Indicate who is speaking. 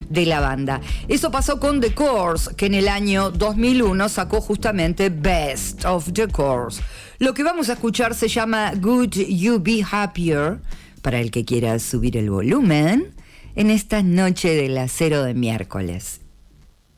Speaker 1: de la banda. Eso pasó con The Course, que en el año 2001 sacó justamente Best of The Course. Lo que vamos a escuchar se llama Would You Be Happier, para el que quiera subir el volumen, en esta noche del acero de miércoles.